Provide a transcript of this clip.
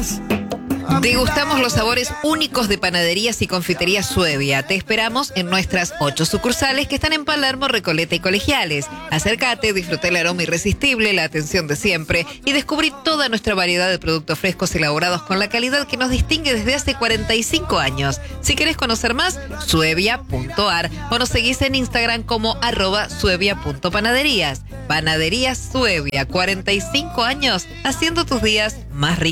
más. Degustamos los sabores únicos de Panaderías y Confiterías Suevia. Te esperamos en nuestras 8 sucursales que están en Palermo, Recoleta y Colegiales. Acércate, disfruta el aroma irresistible, la atención de siempre y descubrí toda nuestra variedad de productos frescos elaborados con la calidad que nos distingue desde hace 45 años. Si querés conocer más, suevia.ar o nos seguís en Instagram como @suevia.panaderías. Panaderías Suevia, 45 años haciendo tus días más ricos.